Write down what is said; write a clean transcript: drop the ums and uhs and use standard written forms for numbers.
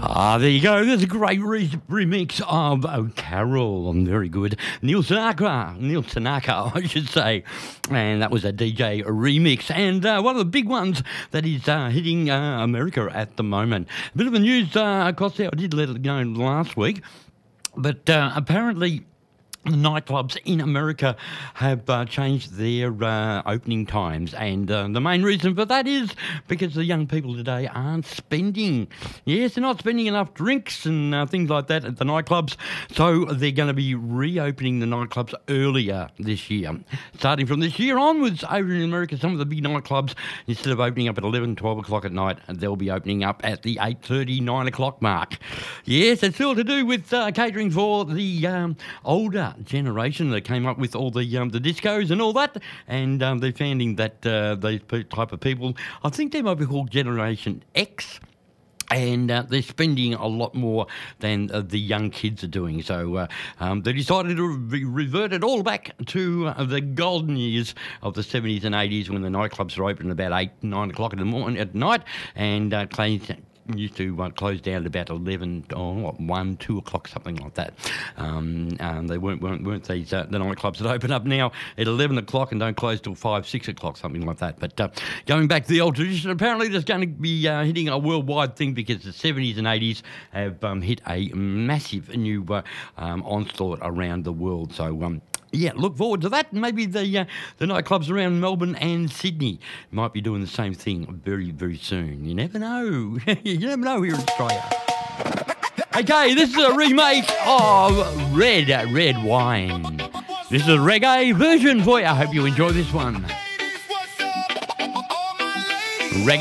There you go. There's a great remix of Carol. Very good. Neil Tanaka, I should say. And that was a DJ remix. And one of the big ones that is hitting America at the moment. A bit of the news across there. I did let it go last week. But apparently the nightclubs in America have changed their opening times, and the main reason for that is because the young people today aren't spending. Yes, they're not spending enough drinks and things like that at the nightclubs, so they're going to be reopening the nightclubs earlier this year. Starting from this year onwards, over in America, some of the big nightclubs, instead of opening up at 11, 12 o'clock at night, they'll be opening up at the 8:30, 9 o'clock mark. Yes, it's all to do with catering for the older generation that came up with all the discos and all that, and they're finding that these type of people, I think they might be called Generation X, and they're spending a lot more than the young kids are doing. So they decided to revert it all back to the golden years of the 70s and 80s when the nightclubs were open about 8, 9 o'clock in the morning at night, and used to close down at about 11 or 1, 2 o'clock, something like that. They weren't these the nightclubs that open up now at 11 o'clock and don't close till 5, 6 o'clock, something like that. But going back to the old tradition, apparently there's going to be hitting a worldwide thing because the 70s and 80s have hit a massive new onslaught around the world. So yeah, look forward to that. Maybe the nightclubs around Melbourne and Sydney might be doing the same thing very, very soon. You never know. You never know here in Australia. Okay, this is a remake of Red Wine. This is a reggae version for you. I hope you enjoy this one. Reggae.